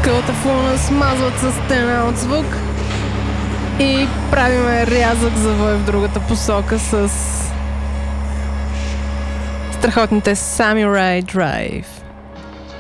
Скълтафона смазват с стена от звук и правиме рязък завой в другата посока с страхотните Samurai Drive.